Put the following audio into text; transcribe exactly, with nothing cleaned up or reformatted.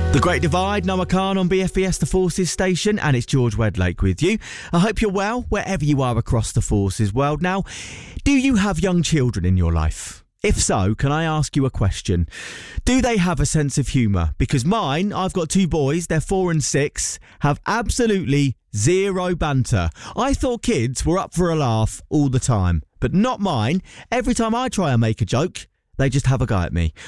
The Great Divide, Noah Khan on B F E S The Forces station, and it's George Wedlake with you. I hope you're well, wherever you are across the Forces world. Now, do you have young children in your life? If so, can I ask you a question? Do they have a sense of humour? Because mine, I've got two boys, they're four and six, have absolutely zero banter. I thought kids were up for a laugh all the time, but not mine. Every time I try and make a joke, they just have a go at me.